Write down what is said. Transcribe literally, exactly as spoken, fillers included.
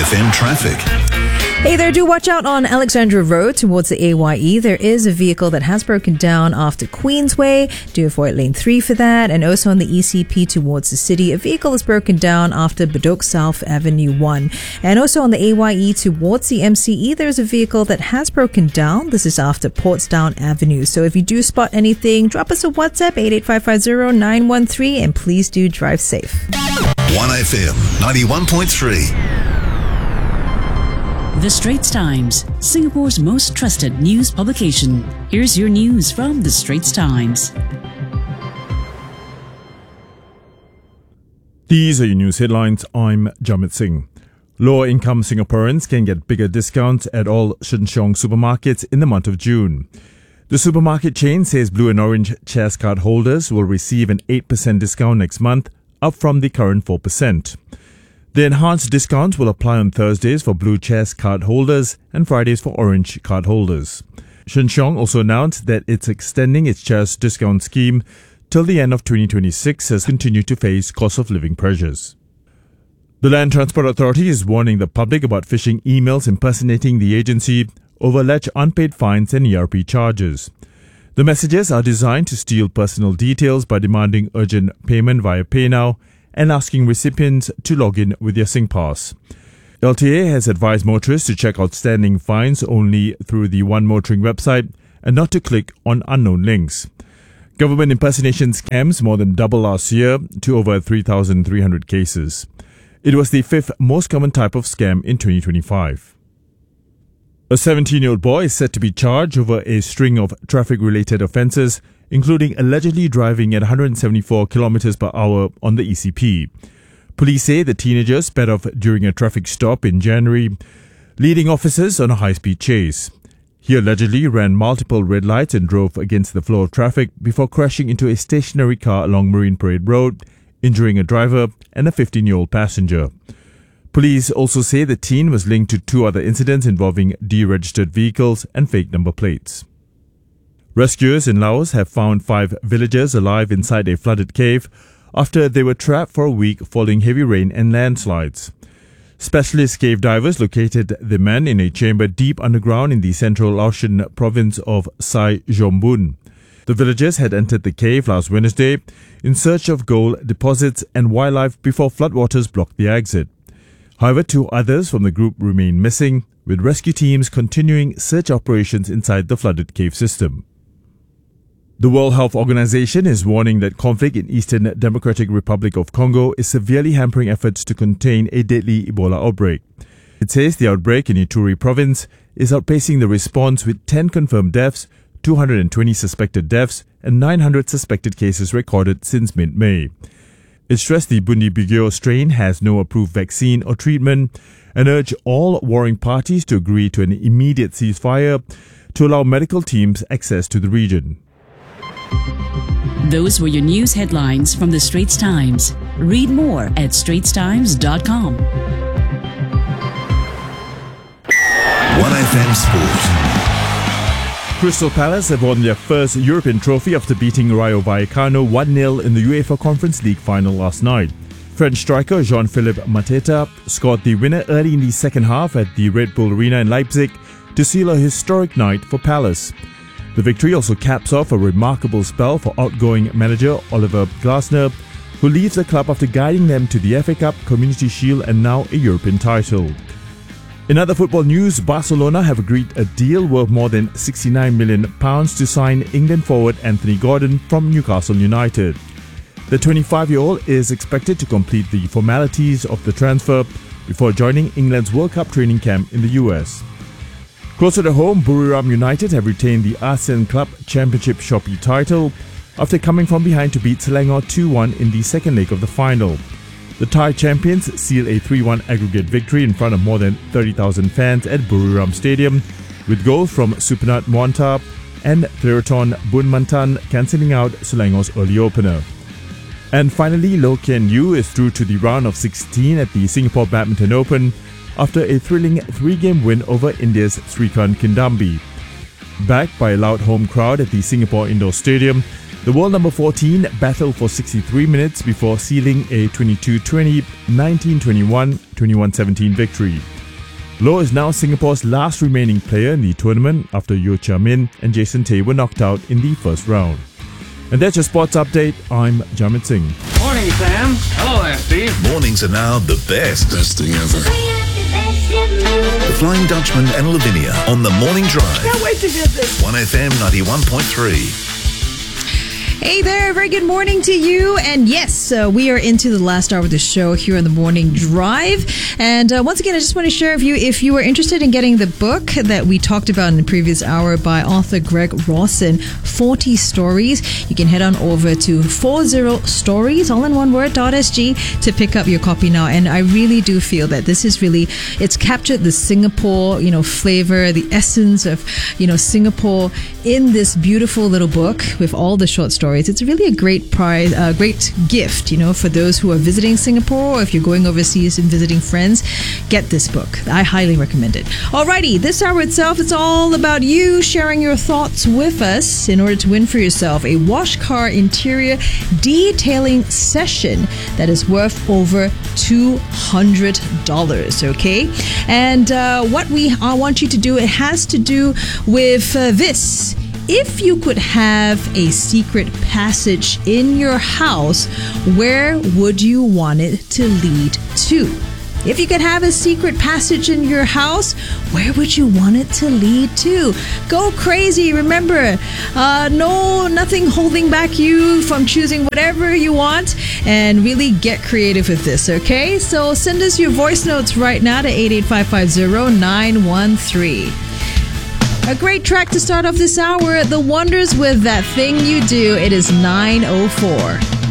F M traffic. Hey there, do watch out on Alexandra Road towards the A Y E. There is a vehicle that has broken down after Queensway. Do avoid lane three for that. And also on the E C P towards the city, a vehicle is broken down after Bedok South Avenue one. And also on the A Y E towards the M C E, there's a vehicle that has broken down. This is after Portsdown Avenue. So if you do spot anything, drop us a WhatsApp eight eight five five zero nine one three and please do drive safe. one F M ninety-one point three. The Straits Times, Singapore's most trusted news publication. Here's your news from The Straits Times. These are your news headlines. I'm Jamit Singh. Lower-income Singaporeans can get bigger discounts at all Sheng Siong supermarkets in the month of June. The supermarket chain says Blue and Orange Chess card holders will receive an eight percent discount next month, up from the current four percent. The enhanced discounts will apply on Thursdays for Blue Chess card holders and Fridays for Orange card holders. Sheng Siong also announced that it's extending its Chess discount scheme till the end of twenty twenty-six as continued to face cost of living pressures. The Land Transport Authority is warning the public about phishing emails impersonating the agency over alleged unpaid fines and E R P charges. The messages are designed to steal personal details by demanding urgent payment via PayNow and asking recipients to log in with their SingPass. L T A has advised motorists to check outstanding fines only through the One Motoring website and not to click on unknown links. Government impersonation scams more than doubled last year to over three thousand three hundred cases. It was the fifth most common type of scam in twenty twenty-five. A seventeen-year-old boy is set to be charged over a string of traffic-related offences, including allegedly driving at one hundred seventy-four kilometres per hour on the E C P. Police say the teenager sped off during a traffic stop in January, leading officers on a high-speed chase. He allegedly ran multiple red lights and drove against the flow of traffic before crashing into a stationary car along Marine Parade Road, injuring a driver and a fifteen-year-old passenger. Police also say the teen was linked to two other incidents involving deregistered vehicles and fake number plates. Rescuers in Laos have found five villagers alive inside a flooded cave after they were trapped for a week following heavy rain and landslides. Specialist cave divers located the men in a chamber deep underground in the central Laotian province of Sai Zhombun. The villagers had entered the cave last Wednesday in search of gold deposits and wildlife before floodwaters blocked the exit. However, two others from the group remain missing, with rescue teams continuing search operations inside the flooded cave system. The World Health Organization is warning that conflict in Eastern Democratic Republic of Congo is severely hampering efforts to contain a deadly Ebola outbreak. It says the outbreak in Ituri province is outpacing the response with ten confirmed deaths, two hundred twenty suspected deaths, and nine hundred suspected cases recorded since mid-May. It stressed the Bundibugyo strain has no approved vaccine or treatment and urged all warring parties to agree to an immediate ceasefire to allow medical teams access to the region. Those were your news headlines from The Straits Times. Read more at straits times dot com. one F M Sport. Crystal Palace have won their first European trophy after beating Rayo Vallecano one nil in the UEFA Conference League final last night. French striker Jean-Philippe Mateta scored the winner early in the second half at the Red Bull Arena in Leipzig to seal a historic night for Palace. The victory also caps off a remarkable spell for outgoing manager Oliver Glasner, who leaves the club after guiding them to the F A Cup, Community Shield and now a European title. In other football news, Barcelona have agreed a deal worth more than sixty-nine million pounds to sign England forward Anthony Gordon from Newcastle United. The twenty-five-year-old is expected to complete the formalities of the transfer before joining England's World Cup training camp in the U S. Closer to home, Buriram United have retained the ASEAN Club Championship Shopee title after coming from behind to beat Selangor two one in the second leg of the final. The Thai champions seal a three one aggregate victory in front of more than thirty thousand fans at Buriram Stadium, with goals from Supinat Mwanta and Theraton Bunmantan cancelling out Selangor's early opener. And finally, Loh Kean Yew is through to the round of sixteen at the Singapore Badminton Open after a thrilling three-game win over India's Srikanth Kindambi. Backed by a loud home crowd at the Singapore Indoor Stadium, the world number fourteen battled for sixty-three minutes before sealing a twenty-two twenty, nineteen twenty-one, twenty-one seventeen victory. Loh is now Singapore's last remaining player in the tournament after Yeo Chia Min and Jason Tay were knocked out in the first round. And that's your sports update. I'm Jamit Singh. Morning, Sam. Hello there, Steve. Mornings are now the best. Best thing ever. The Flying Dutchman and Lavinia on the Morning Drive. Can't wait to get this. one F M ninety-one point three. Hey there, very good morning to you. And yes, uh, we are into the last hour of the show here on the Morning Drive. And uh, once again, I just want to share with you, if you are interested in getting the book that we talked about in the previous hour by author Greg Rawson, forty Stories, you can head on over to forty stories, all in one word, .sg to pick up your copy now. And I really do feel that this is really, it's captured the Singapore, you know, flavor, the essence of, you know, Singapore in this beautiful little book with all the short stories. It's really a great prize, uh, great gift, you know, for those who are visiting Singapore, or if you're going overseas and visiting friends, get this book. I highly recommend it. Alrighty, this hour itself, it's all about you sharing your thoughts with us in order to win for yourself a wash car interior detailing session that is worth over two hundred dollars, okay? And uh, what we I want you to do, it has to do with uh, this. If you could have a secret passage in your house, where would you want it to lead to? If you could have a secret passage in your house, where would you want it to lead to? Go crazy. Remember, uh, no, nothing holding back you from choosing whatever you want, and really get creative with this, okay? So send us your voice notes right now to eight eight five five zero nine one three. A great track to start off this hour, The Wonders with That Thing You Do. It is nine oh four.